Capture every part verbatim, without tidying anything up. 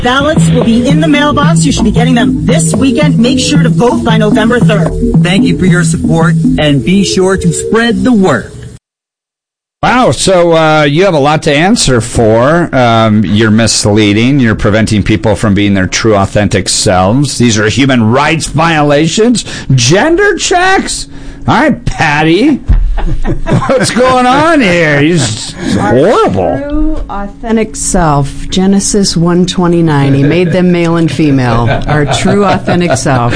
Ballots will be in the mailbox. You should be getting them this weekend. Make sure to vote by November third. Thank you for your support, and be sure to spread the word. Wow, so uh, you have a lot to answer for. Um, you're misleading. You're preventing people from being their true, authentic selves. These are human rights violations. Gender checks? All right, Patty. What's going on here? He's horrible. Our true, authentic self, Genesis one twenty-nine. He made them male and female. Our true, authentic self.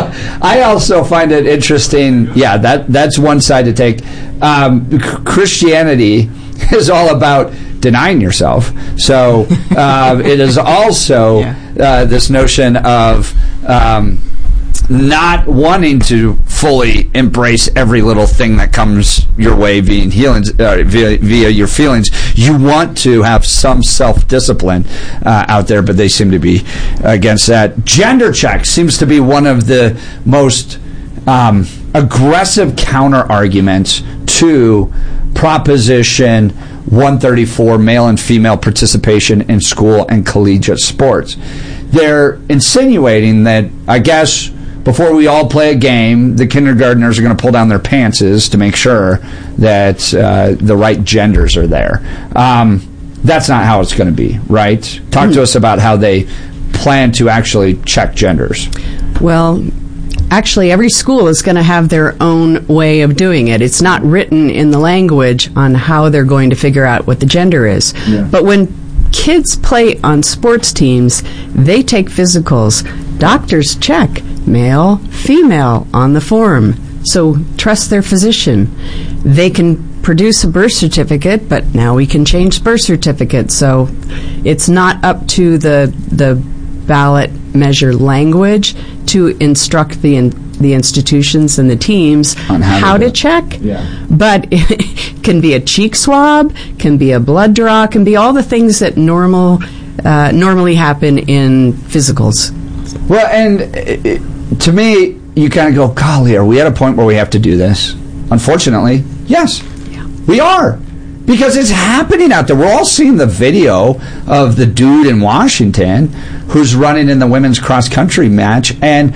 I also find it interesting. Yeah, that that's one side to take. Um, Christianity is all about denying yourself. So uh, it is also yeah. uh, this notion of um, not wanting to fully embrace every little thing that comes your way via healings, uh, via, via your feelings. You want to have some self-discipline uh, out there, but they seem to be against that. Gender check seems to be one of the most um, aggressive counter-arguments to Proposition one thirty-four, male and female participation in school and collegiate sports. They're insinuating that, I guess, before we all play a game, the kindergartners are going to pull down their pantses to make sure that uh, the right genders are there. Um, that's not how it's going to be, right? Talk mm. to us about how they plan to actually check genders. Well, actually, every school is going to have their own way of doing it. It's not written in the language on how they're going to figure out what the gender is. Yeah. But when kids play on sports teams, they take physicals. Doctors check male, female on the form. So trust their physician. They can produce a birth certificate, but now we can change birth certificates. So it's not up to the the ballot measure language to instruct the in, the institutions and the teams on how, how to, to check. Yeah. But it can be a cheek swab, can be a blood draw, can be all the things that normal uh, normally happen in physicals. Well, and uh, to me, you kind of go, golly, are we at a point where we have to do this? Unfortunately, yes, yeah. we are. Because it's happening out there. We're all seeing the video of the dude in Washington who's running in the women's cross-country match, and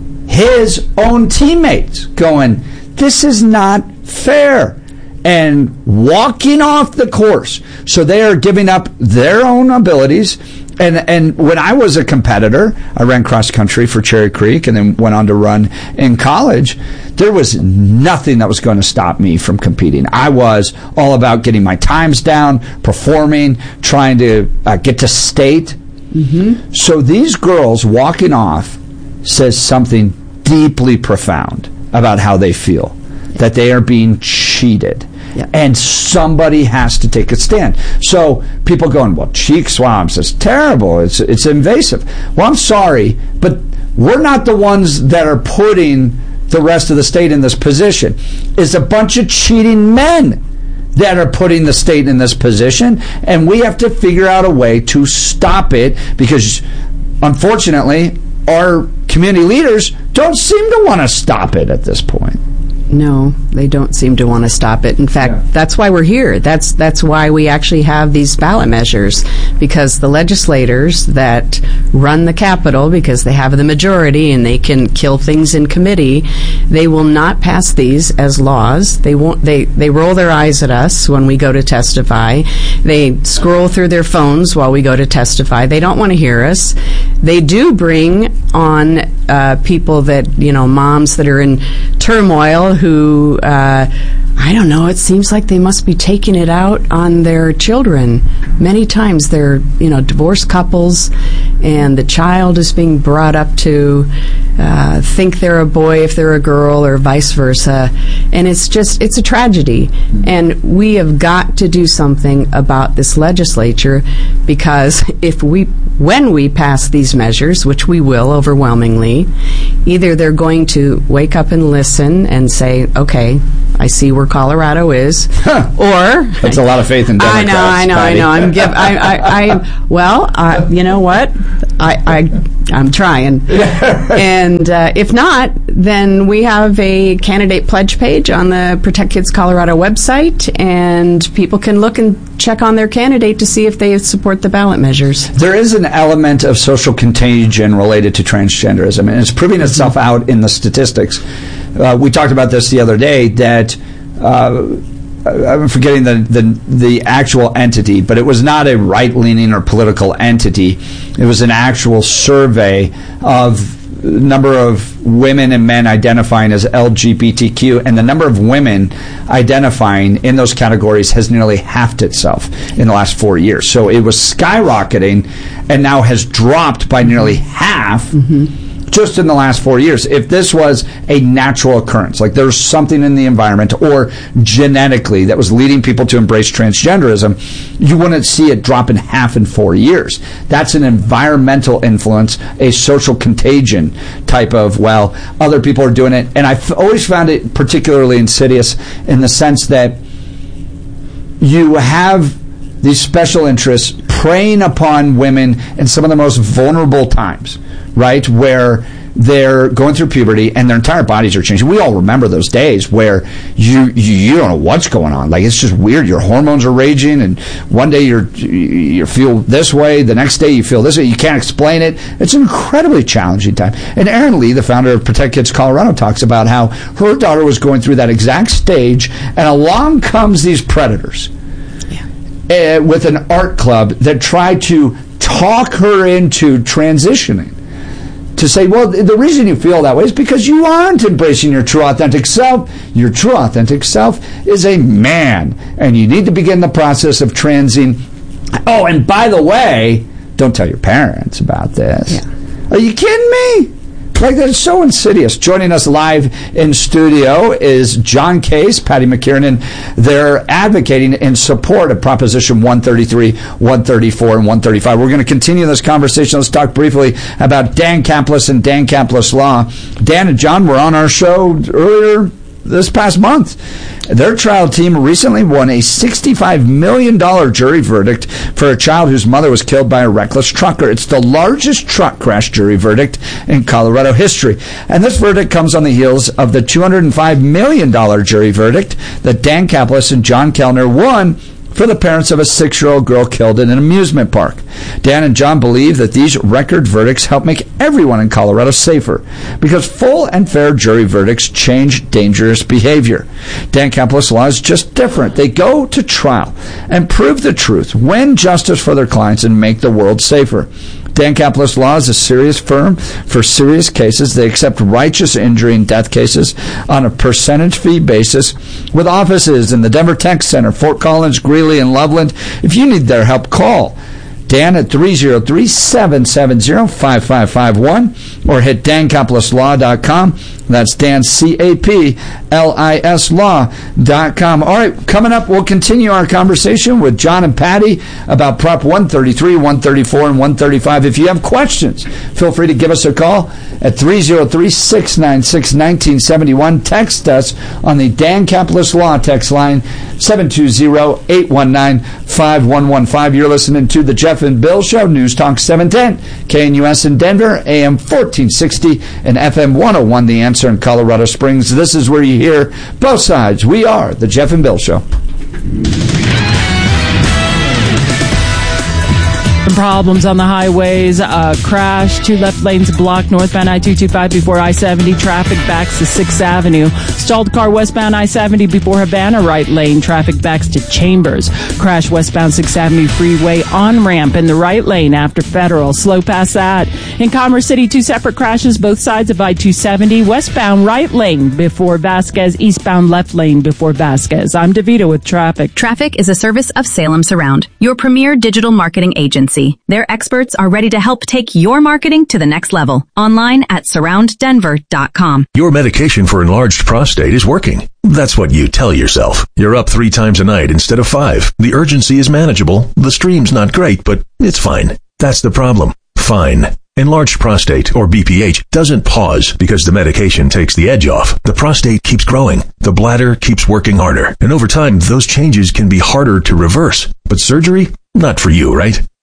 his own teammates going, this is not fair, and walking off the course. So they are giving up their own abilities. And and when I was a competitor, I ran cross-country for Cherry Creek and then went on to run in college. There was nothing that was going to stop me from competing. I was all about getting my times down, performing, trying to uh, get to state. Mm-hmm. So these girls walking off says something deeply profound about how they feel, that they are being cheated. Yeah. And somebody has to take a stand. So people going, well, cheek swabs is terrible. It's it's invasive. Well, I'm sorry, but we're not the ones that are putting the rest of the state in this position. It's a bunch of cheating men that are putting the state in this position, and we have to figure out a way to stop it because, unfortunately, our community leaders don't seem to want to stop it at this point. No, they don't seem to want to stop it. In fact, yeah. that's why we're here. That's that's why we actually have these ballot measures, because the legislators that run the Capitol, because they have the majority and they can kill things in committee, they will not pass these as laws. They won't. They, they roll their eyes at us when we go to testify. They scroll through their phones while we go to testify. They don't want to hear us. They do bring on uh, people that, you know, moms that are in turmoil who, uh, I don't know, it seems like they must be taking it out on their children. Many times they're, you know, divorced couples, and the child is being brought up to uh, think they're a boy if they're a girl, or vice versa. And it's just, it's a tragedy. And we have got to do something about this legislature, because if we, when we pass these measures, which we will overwhelmingly, either they're going to wake up and listen and say, okay, I see where Colorado is, huh. or that's a lot of faith in Democrats. I know, I know, Patty. I know. I'm give. I, I, I well, uh, you know what? I, I, I'm trying. And uh, if not, then we have a candidate pledge page on the Protect Kids Colorado website, and people can look and check on their candidate to see if they support the ballot measures. There is an element of social contagion related to transgenderism, and it's proving itself out in the statistics. Uh, we talked about this the other day, that uh, I'm forgetting the, the the actual entity, but it was not a right-leaning or political entity. It was an actual survey of number of women and men identifying as L G B T Q, and the number of women identifying in those categories has nearly halved itself in the last four years. So it was skyrocketing and now has dropped by nearly half. Mm-hmm. Just in the last four years. If this was a natural occurrence, like there's something in the environment or genetically that was leading people to embrace transgenderism, you wouldn't see it drop in half in four years. That's an environmental influence, a social contagion type of, well, other people are doing it. And I've always found it particularly insidious in the sense that you have these special interests preying upon women in some of the most vulnerable times, right, where they're going through puberty and their entire bodies are changing. We all remember those days where you you, you don't know what's going on. Like, it's just weird. Your hormones are raging, and one day you're you feel this way, the next day you feel this way. You can't explain it. It's an incredibly challenging time. And Erin Lee, the founder of Protect Kids Colorado, talks about how her daughter was going through that exact stage, and along comes these predators. Uh, with an art club that tried to talk her into transitioning. To say, well, the reason you feel that way is because you aren't embracing your true authentic self. Your true authentic self is a man, and you need to begin the process of transing. Oh, and by the way, don't tell your parents about this. Yeah. Are you kidding me? Like, that's so insidious. Joining us live in studio is John Case, Patty McKiernan. They're advocating in support of Proposition one thirty-three, one thirty-four, and one thirty-five. We're going to continue this conversation. Let's talk briefly about Dan Caplis and Dan Caplis Law. Dan and John were on our show earlier this past month. Their trial team recently won a sixty-five million dollars jury verdict for a child whose mother was killed by a reckless trucker. It's the largest truck crash jury verdict in Colorado history. And this verdict comes on the heels of the two hundred five million dollars jury verdict that Dan Caplis and John Kellner won for the parents of a six-year-old girl killed in an amusement park. Dan and John believe that these record verdicts help make everyone in Colorado safer, because full and fair jury verdicts change dangerous behavior. Dan Caplis Law is just different. They go to trial and prove the truth, win justice for their clients, and make the world safer. Dan Caplis Law is a serious firm for serious cases. They accept righteous injury and death cases on a percentage fee basis, with offices in the Denver Tech Center, Fort Collins, Greeley, and Loveland. If you need their help, call Dan at three oh three, seven seven zero, five five five one or hit dan caplis law dot com. That's Dan, C A P L I S law dot com. All right, coming up, we'll continue our conversation with John and Patty about Prop one thirty-three, one thirty-four, and one thirty-five. If you have questions, feel free to give us a call at three oh three, six nine six, one nine seven one. Text us on the Dan Caplis Law text line, seven two zero, eight one nine, five one one five. You're listening to The Jeff and Bill Show, News Talk seven ten, K N U S in Denver, A M fourteen sixty, and F M one oh one, The Answer in Colorado Springs. This is where you hear both sides. We are The Jeff and Bill Show. Problems on the highways, uh, crash, two left lanes blocked northbound I two twenty-five before I seventy, traffic backs to sixth Avenue, stalled car westbound I seventy before Havana right lane, traffic backs to Chambers, crash westbound sixth Avenue freeway on-ramp in the right lane after Federal, slow past that. In Commerce City, two separate crashes, both sides of I two seventy, westbound right lane before Vasquez, eastbound left lane before Vasquez. I'm DeVito with traffic. Traffic is a service of Salem Surround, your premier digital marketing agency. Their experts are ready to help take your marketing to the next level. Online at surround denver dot com. Your medication for enlarged prostate is working. That's what you tell yourself. You're up three times a night instead of five. The urgency is manageable. The stream's not great, but it's fine. That's the problem. Fine. Enlarged prostate, or B P H, doesn't pause because the medication takes the edge off. The prostate keeps growing. The bladder keeps working harder. And over time, those changes can be harder to reverse. But surgery? Not for you, right?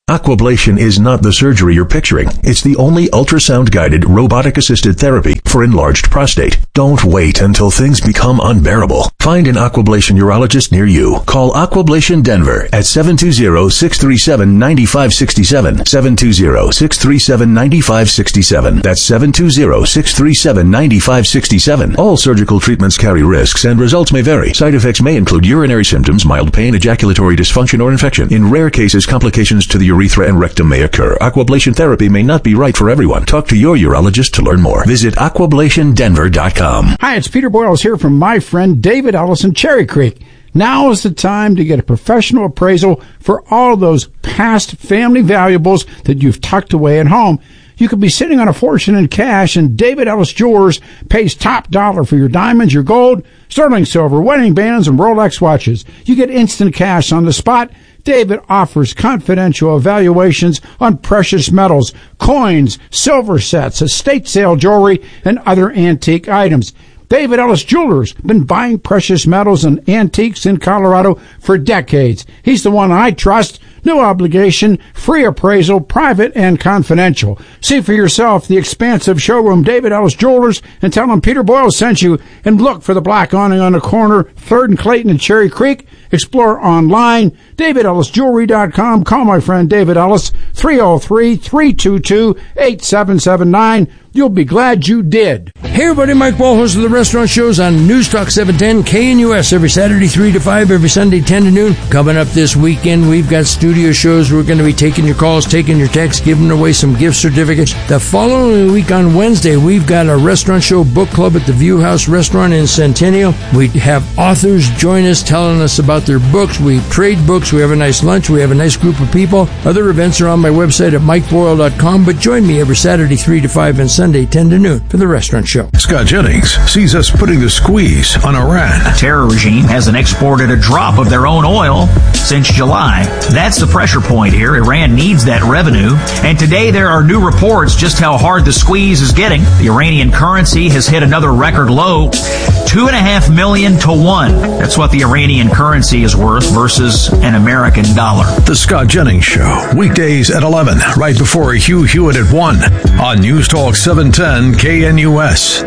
Aquablation is not the surgery you're picturing. It's the only ultrasound-guided, robotic-assisted therapy for enlarged prostate. Don't wait until things become unbearable. Find an Aquablation urologist near you. Call Aquablation Denver at seven two zero, six three seven, nine five six seven, seven two zero, six three seven, nine five six seven. That's seven two zero, six three seven, nine five six seven. All surgical treatments carry risks and results may vary. Side effects may include urinary symptoms, mild pain, ejaculatory dysfunction, or infection. In rare cases, complications to the urethra and rectum may occur. Aquablation therapy may not be right for everyone. Talk to your urologist to learn more. Visit aquablation denver dot com. Hi, it's Peter Boyles here from my friend David Ellis in Cherry Creek. Now is the time to get a professional appraisal for all those past family valuables that you've tucked away at home. You could be sitting on a fortune in cash, and David Ellis Jewelers pays top dollar for your diamonds, your gold, sterling silver, wedding bands, and Rolex watches. You get instant cash on the spot. David offers confidential evaluations on precious metals, coins, silver sets, estate sale jewelry, and other antique items. David Ellis Jewelers been buying precious metals and antiques in Colorado for decades. He's the one I trust. No obligation, free appraisal, private and confidential. See for yourself the expansive showroom, David Ellis Jewelers, and tell them Peter Boyle sent you. And look for the black awning on the corner, third and Clayton and Cherry Creek. Explore online, david ellis jewelry dot com. Call my friend David Ellis, three oh three, three two two, eight seven seven nine. You'll be glad you did. Hey everybody, Mike Wall, host of the Restaurant Shows on News Talk seven ten K N U S every Saturday three to five, every Sunday ten to noon. Coming up this weekend, we've got studio shows. We're going to be taking your calls, taking your texts, giving away some gift certificates. The following week on Wednesday, we've got a Restaurant Show book club at the View House Restaurant in Centennial. We have authors join us telling us about their books. We trade books. We have a nice lunch. We have a nice group of people. Other events are on my website at mike boyle dot com, but join me every Saturday three to five and Sunday ten to noon for the Restaurant Show. Scott Jennings sees us putting the squeeze on Iran. The terror regime hasn't exported a drop of their own oil since July. That's the pressure point here. Iran needs that revenue. And today there are new reports just how hard the squeeze is getting. The Iranian currency has hit another record low, two and a half million to one. That's what the Iranian currency is worth versus an American dollar. The Scott Jennings Show, weekdays at eleven, right before Hugh Hewitt at one on News Talk seven ten K N U S.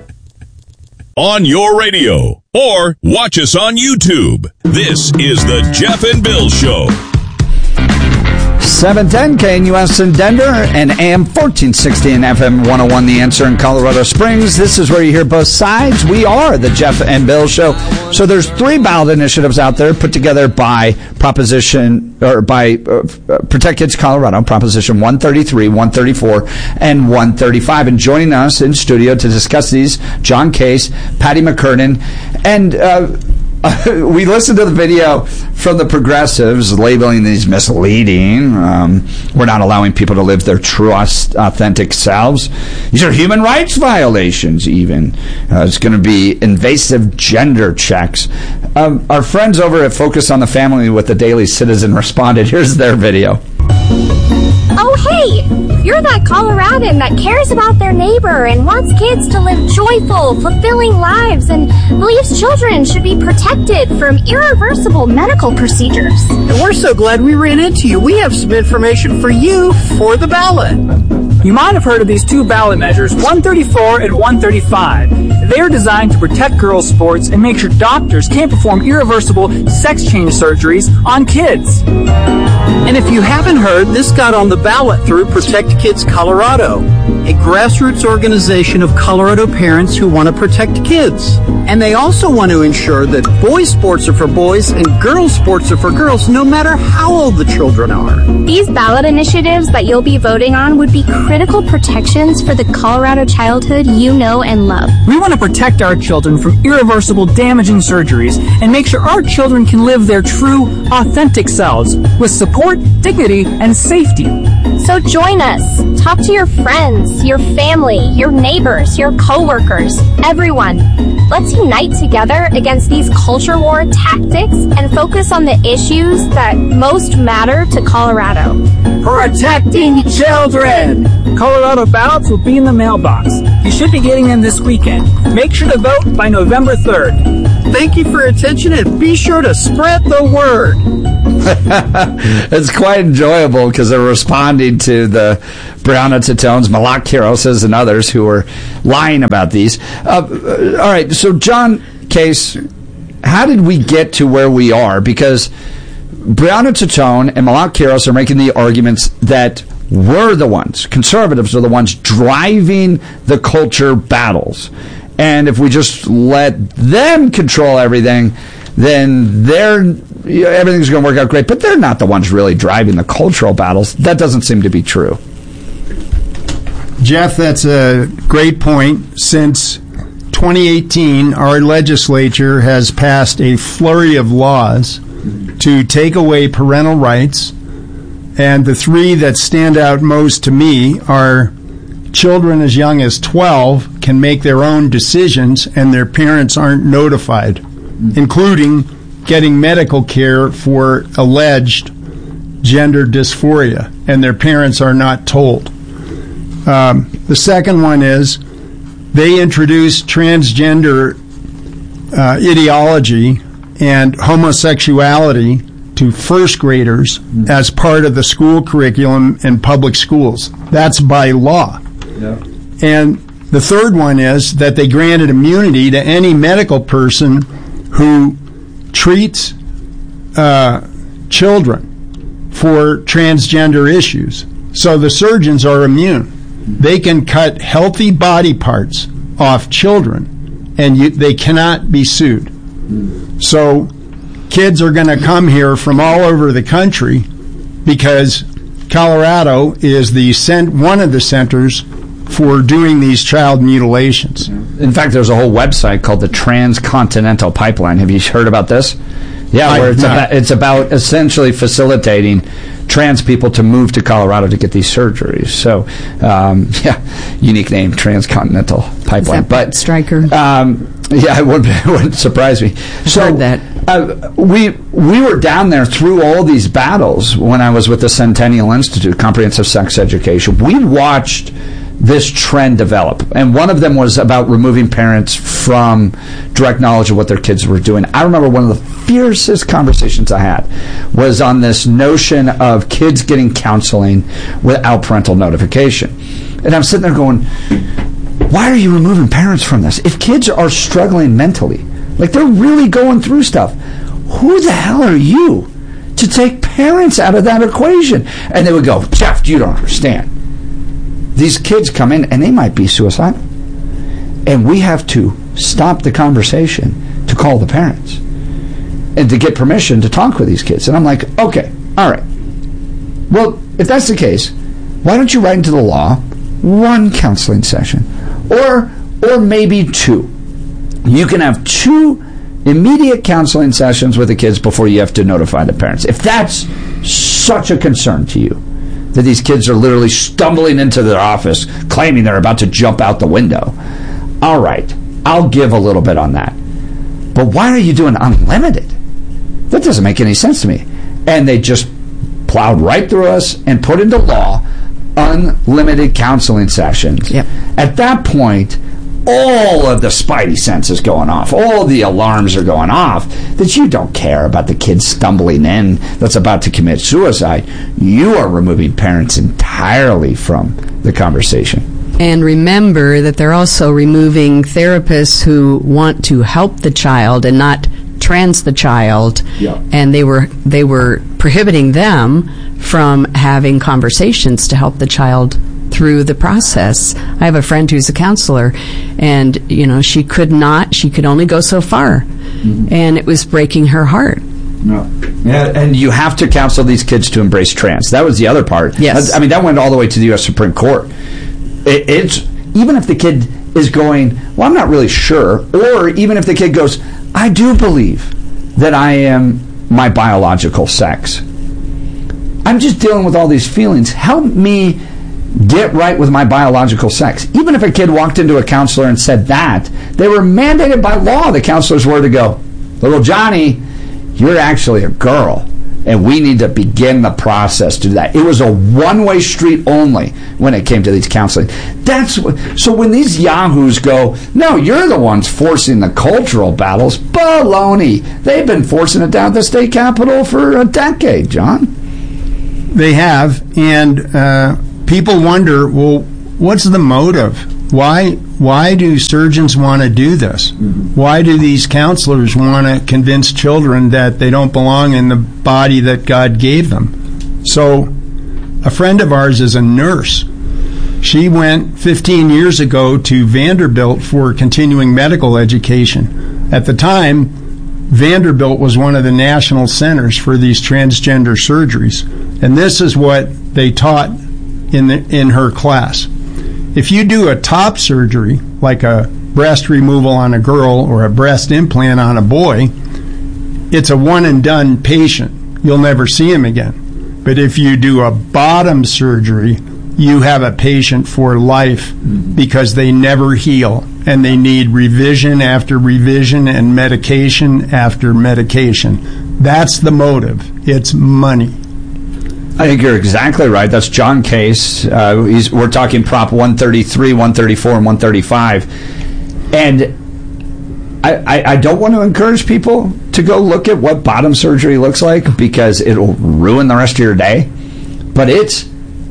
On your radio or watch us on YouTube. This is the Jeff and Bill Show. seven ten K N U S in Denver and A M fourteen sixty and F M one oh one The Answer in Colorado Springs. This is where you hear both sides. We are the Jeff and Bill Show. So there's three ballot initiatives out there put together by Proposition or by uh, Protect Kids Colorado, Proposition one thirty-three, one thirty-four, and one thirty-five. And joining us in studio to discuss these, John Case, Patty McKernan, and uh, we listened to the video from the progressives labeling these misleading. Um, we're not allowing people to live their true, authentic selves. These are human rights violations, even. Uh, it's going to be invasive gender checks. Um, our friends over at Focus on the Family with the Daily Citizen responded. Here's their video. Oh, hey, you're that Coloradan that cares about their neighbor and wants kids to live joyful, fulfilling lives and believes children should be protected from irreversible medical procedures. And we're so glad we ran into you. We have some information for you for the ballot. You might have heard of these two ballot measures, one thirty-four and one thirty-five. They are designed to protect girls' sports and make sure doctors can't perform irreversible sex change surgeries on kids. And if you haven't heard, this got on the ballot through Protect Kids Colorado, a grassroots organization of Colorado parents who want to protect kids. And they also want to ensure that boys' sports are for boys and girls' sports are for girls, no matter how old the children are. These ballot initiatives that you'll be voting on would be critical protections for the Colorado childhood you know and love. We want to protect our children from irreversible damaging surgeries and make sure our children can live their true, authentic selves with support, dignity, and safety. So join us. Talk to your friends, your family, your neighbors, your coworkers, everyone. Let's unite together against these culture war tactics and focus on the issues that most matter to Colorado. Protecting children! Colorado ballots will be in the mailbox. You should be getting them this weekend. Make sure to vote by November third. Thank you for your attention, and be sure to spread the word. It's quite enjoyable because they're responding to the Brianna Titones, Malak Kiroses, and others who are lying about these. Uh, all right, so John Case, how did we get to where we are? Because Brianna Titone and Malak Kiros are making the arguments that we're the ones, conservatives are the ones driving the culture battles. And if we just let them control everything, then they're everything's going to work out great. But they're not the ones really driving the cultural battles. That doesn't seem to be true. Jeff, that's a great point. Since twenty eighteen, our legislature has passed a flurry of laws to take away parental rights. And the three that stand out most to me are children as young as twelve can make their own decisions and their parents aren't notified, including getting medical care for alleged gender dysphoria, and their parents are not told. Um, the second one is they introduced transgender uh, ideology and homosexuality to first graders as part of the school curriculum in public schools. That's by law. Yeah. And the third one is that they granted immunity to any medical person who treats uh, children for transgender issues. So the surgeons are immune. They can cut healthy body parts off children, and you, they cannot be sued. So kids are going to come here from all over the country because Colorado is the cent- one of the centers for doing these child mutilations. In fact, there's a whole website called the Transcontinental Pipeline. Have you heard about this? Yeah, where it's about, it's about essentially facilitating trans people to move to Colorado to get these surgeries. So, um, yeah, unique name, Transcontinental Pipeline. But Stryker. Um, yeah, it wouldn't, it wouldn't surprise me. I've so, heard that. Uh, we we were down there through all these battles when I was with the Centennial Institute, Comprehensive Sex Education. We watched this trend develop, and one of them was about removing parents from direct knowledge of what their kids were doing. I remember one of the fiercest conversations I had was on this notion of kids getting counseling without parental notification. And I'm sitting there going, why are you removing parents from this? If kids are struggling mentally, like they're really going through stuff, who the hell are you to take parents out of that equation? And they would go, Jeff, you don't understand. These kids come in and they might be suicidal. And we have to stop the conversation to call the parents and to get permission to talk with these kids. And I'm like, okay, all right. Well, if that's the case, why don't you write into the law one counseling session? Or, or maybe two. You can have two immediate counseling sessions with the kids before you have to notify the parents. If that's such a concern to you, that these kids are literally stumbling into their office claiming they're about to jump out the window, all right, I'll give a little bit on that. But why are you doing unlimited? That doesn't make any sense to me. And they just plowed right through us and put into law unlimited counseling sessions. Yep. At that point, all of the spidey senses going off, all the alarms are going off, that you don't care about the kid stumbling in that's about to commit suicide. You are removing parents entirely from the conversation. And remember that they're also removing therapists who want to help the child and not trans the child. Yeah. And they were they were prohibiting them from having conversations to help the child through the process. I have a friend who's a counselor, and you know she could not she could only go so far. Mm-hmm. And it was breaking her heart. No. Yeah, and you have to counsel these kids to embrace trans. That was the other part. Yes. I mean, that went all the way to the U S Supreme Court. It, it's even if the kid is going, well, I'm not really sure, or even if the kid goes, I do believe that I am my biological sex. I'm just dealing with all these feelings. Help me get right with my biological sex. Even if a kid walked into a counselor and said that, they were mandated by law, the counselors were to go, little Johnny, you're actually a girl, and we need to begin the process to do that. It was a one-way street only when it came to these counseling. That's what, so when these yahoos go, no, you're the ones forcing the cultural battles, baloney. They've been forcing it down at the state capitol for a decade, John. They have, and uh, people wonder, well, what's the motive? Why why do surgeons want to do this? Why do these counselors want to convince children that they don't belong in the body that God gave them? So a friend of ours is a nurse. She went fifteen years ago to Vanderbilt for continuing medical education. At the time, Vanderbilt was one of the national centers for these transgender surgeries. And this is what they taught in the, in her class. If you do a top surgery, like a breast removal on a girl or a breast implant on a boy, it's a one-and-done patient. You'll never see him again. But if you do a bottom surgery, you have a patient for life because they never heal, and they need revision after revision and medication after medication. That's the motive. It's money. I think you're exactly right. That's John Case. Uh, he's, we're talking Prop one thirty-three, one thirty-four, and one thirty-five. And I, I, I don't want to encourage people to go look at what bottom surgery looks like because it'll ruin the rest of your day. But it's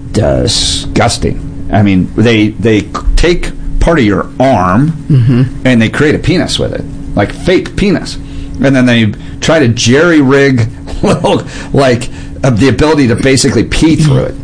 disgusting. I mean, they they take part of your arm mm-hmm. and they create a penis with it, like fake penis. And then they try to jerry-rig little, like, uh, the ability to basically pee through it.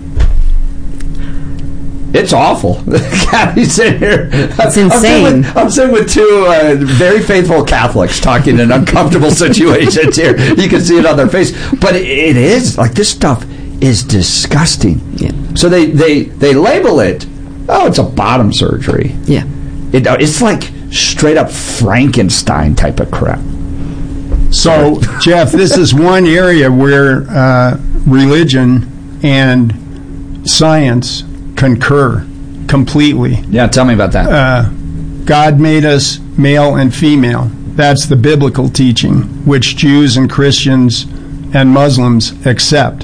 It's awful. Kathy's in here. It's I'm insane. sitting with, I'm sitting with two uh, very faithful Catholics talking in uncomfortable situations here. You can see it on their face. But it, it is. Like, this stuff is disgusting. Yeah. So they, they, they label it, oh, it's a bottom surgery. Yeah. It, it's like straight-up Frankenstein type of crap. So, Jeff, this is one area where uh, religion and science concur completely. Yeah, tell me about that. Uh, God made us male and female. That's the biblical teaching, which Jews and Christians and Muslims accept.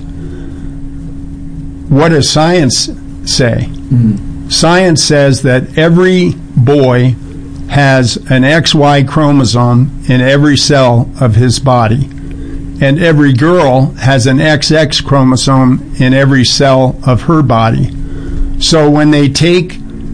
What does science say? Mm. Science says that every boy has an X Y chromosome in every cell of his body, and every girl has an X X chromosome in every cell of her body. So when they take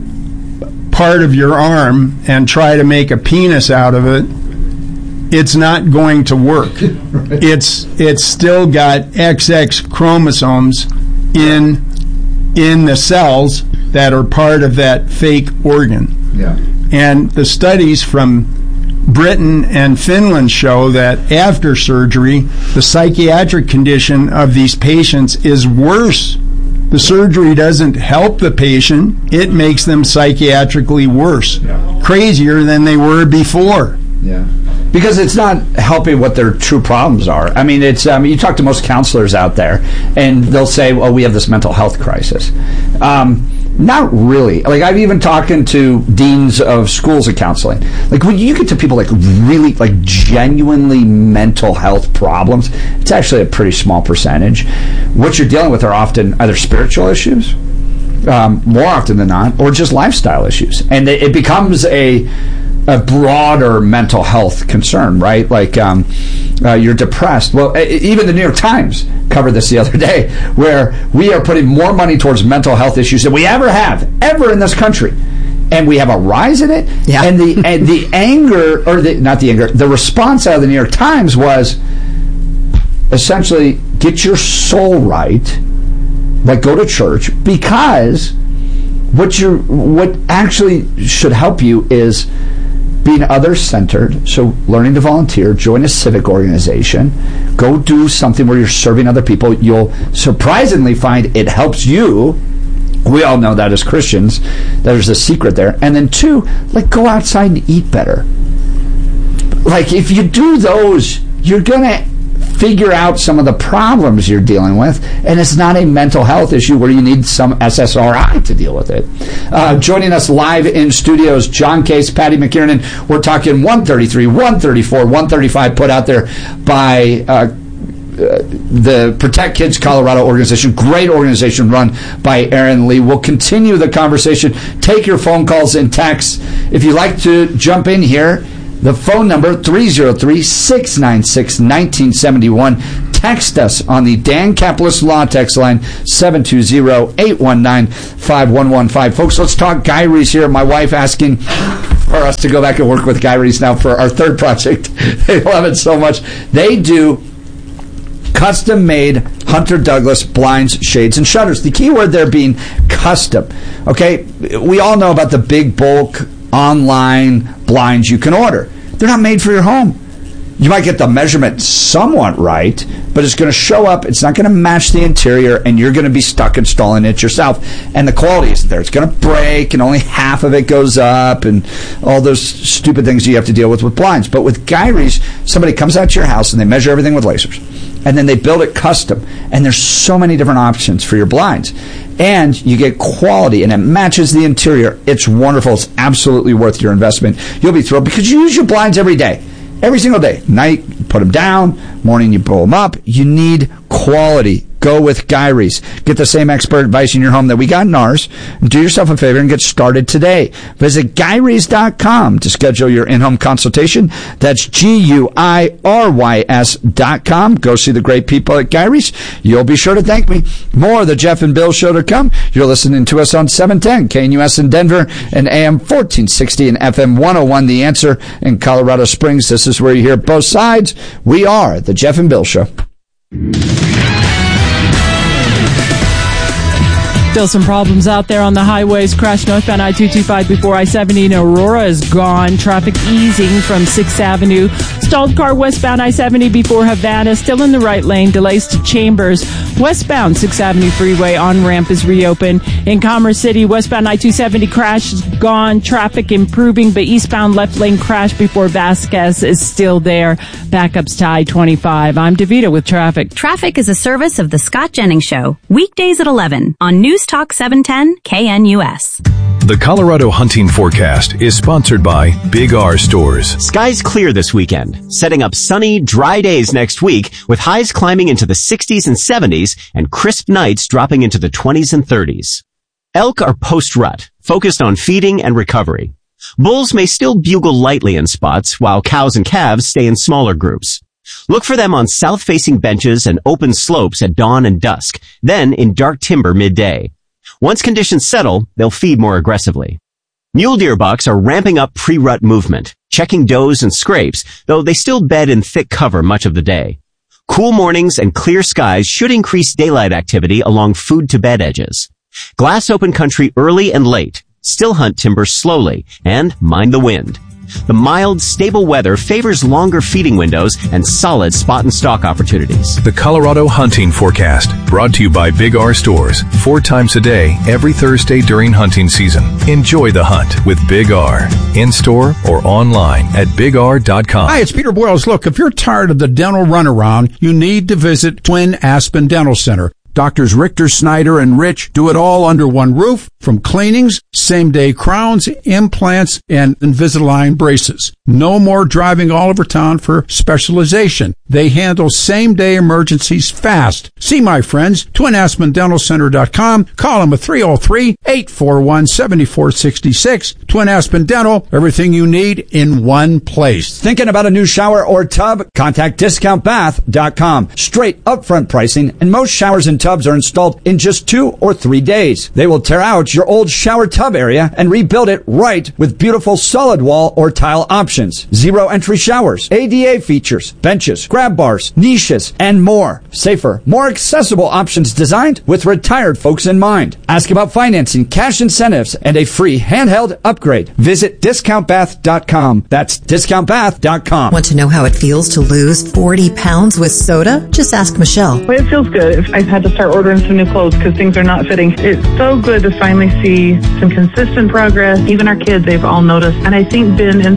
part of your arm and try to make a penis out of it, it's not going to work. Right. It's it's still got X X chromosomes in in the cells that are part of that fake organ. Yeah. And the studies from Britain and Finland show that after surgery, the psychiatric condition of these patients is worse. The surgery doesn't help the patient. It makes them psychiatrically worse, yeah. crazier than they were before. Yeah. Because it's not helping what their true problems are. I mean, it's um, you talk to most counselors out there, and they'll say, well, we have this mental health crisis. Um, not really. Like, I've even talking to deans of schools of counseling. Like, when you get to people like really, like, genuinely mental health problems, it's actually a pretty small percentage. What you're dealing with are often either spiritual issues, um, more often than not, or just lifestyle issues. And it becomes a a broader mental health concern, right? Like, um, uh, you're depressed. Well, even the New York Times covered this the other day, where we are putting more money towards mental health issues than we ever have, ever in this country. And we have a rise in it. Yeah. And the and the anger, or the, not the anger, the response out of the New York Times was essentially, get your soul right, like go to church, because what you what actually should help you is being other-centered, so learning to volunteer, join a civic organization, go do something where you're serving other people. You'll surprisingly find it helps you. We all know that as Christians. There's a secret there. And then two, like, go outside and eat better. Like, if you do those, you're going to figure out some of the problems you're dealing with, and it's not a mental health issue where you need some S S R I to deal with it. Uh, joining us live in studios, John Case, Patty McKiernan. We're talking one thirty-three, one thirty-four, one thirty-five put out there by uh, uh, the Protect Kids Colorado organization. Great organization run by Aaron Lee. We'll continue the conversation. Take your phone calls and texts. If you'd like to jump in here, the phone number, three oh three, six nine six, one nine seven one. Text us on the Dan Caplis Law text line, seven two zero, eight one nine, five one one five. Folks, let's talk Guy Reese here. My wife asking for us to go back and work with Guy Reese now for our third project. They love it so much. They do custom-made Hunter Douglas blinds, shades, and shutters. The key word there being custom. Okay, we all know about the big bulk online blinds you can order. They're not made for your home. You might get the measurement somewhat right, but it's going to show up, it's not going to match the interior, and you're going to be stuck installing it yourself. And the quality isn't there. It's going to break, and only half of it goes up, and all those stupid things you have to deal with with blinds. But with Guy Reese, somebody comes out to your house, and they measure everything with lasers. And then they build it custom. And there's so many different options for your blinds. And you get quality, and it matches the interior. It's wonderful. It's absolutely worth your investment. You'll be thrilled because you use your blinds every day. Every single day. Night, you put them down. Morning, you pull them up. You need quality. Go with Guy Reese. Get the same expert advice in your home that we got in ours. Do yourself a favor and get started today. Visit Guy Reese dot com to schedule your in-home consultation. That's G U I R Y S dot com. Go see the great people at Guy Reese. You'll be sure to thank me. More of the Jeff and Bill Show to come. You're listening to us on seven ten K N U S in Denver and A M fourteen sixty and F M one oh one The Answer in Colorado Springs. This is where you hear both sides. We are the Jeff and Bill Show. Still some problems out there on the highways. Crash northbound I two twenty-five before I seventy in Aurora is gone. Traffic easing from sixth Avenue. Stalled car westbound I seventy before Havana. Still in the right lane. Delays to Chambers. Westbound sixth Avenue Freeway on-ramp is reopened. In Commerce City, westbound I two seventy crash is gone. Traffic improving, but eastbound left lane crash before Vasquez is still there. Backups to I twenty-five. I'm DeVita with traffic. Traffic is a service of the Scott Jennings Show. Weekdays at eleven on News Talk seven ten K N U S. The Colorado Hunting Forecast is sponsored by Big R Stores. Skies clear this weekend, setting up sunny, dry days next week with highs climbing into the sixties and seventies and crisp nights dropping into the twenties and thirties. Elk are post-rut, focused on feeding and recovery. Bulls may still bugle lightly in spots, while cows and calves stay in smaller groups. Look for them on south-facing benches and open slopes at dawn and dusk, then in dark timber midday. Once conditions settle, they'll feed more aggressively. Mule deer bucks are ramping up pre-rut movement, checking does and scrapes, though they still bed in thick cover much of the day. Cool mornings and clear skies should increase daylight activity along food-to-bed edges. Glass open country early and late. Still hunt timber slowly and mind the wind. The mild, stable weather favors longer feeding windows and solid spot and stalk opportunities. The Colorado Hunting Forecast, brought to you by Big R Stores, four times a day, every Thursday during hunting season. Enjoy the hunt with Big R, in-store or online at big r dot com. Hi, it's Peter Boyles. Look, if you're tired of the dental runaround, you need to visit Twin Aspen Dental Center. Doctors Richter, Snyder, and Rich do it all under one roof, from cleanings, same-day crowns, implants, and Invisalign braces. No more driving all over town for specialization. They handle same-day emergencies fast. See my friends, twin aspen dental center dot com. Call them at three oh three, eight four one, seven four six six. Twin Aspen Dental, everything you need in one place. Thinking about a new shower or tub? Contact discount bath dot com. Straight upfront pricing, and most showers and tubs are installed in just two or three days. They will tear out your old shower tub area and rebuild it right with beautiful solid wall or tile options. Zero entry showers, A D A features, benches, grab bars, niches, and more. Safer, more accessible options designed with retired folks in mind. Ask about financing, cash incentives, and a free handheld upgrade. Visit discount bath dot com. That's discount bath dot com. Want to know how it feels to lose forty pounds with soda? Just ask Michelle. Well, it feels good. I've had to start ordering some new clothes because things are not fitting. It's so good to finally see some consistent progress. Even our kids, they've all noticed, and I think been inspired.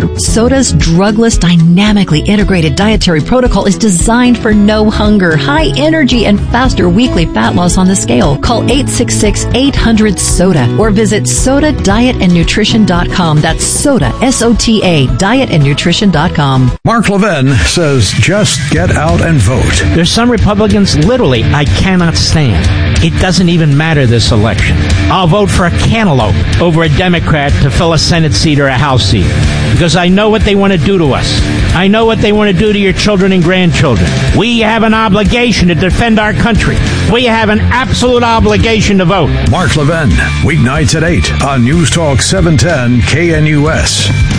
Soda's drugless, dynamically integrated dietary protocol is designed for no hunger, high energy, and faster weekly fat loss on the scale. Call eight six six, eight hundred, SODA or visit soda diet and nutrition dot com. That's SODA, S O T A, diet and nutrition dot com. Mark Levin says just get out and vote. There's some Republicans literally I cannot stand. It doesn't even matter this election. I'll vote for a cantaloupe over a Democrat to fill a Senate seat or a House seat because I know what they want to do to us. I know what they want to do to your children and grandchildren. We have an obligation to defend our country. We have an absolute obligation to vote. Mark Levin, weeknights at eight on News Talk seven ten K N U S.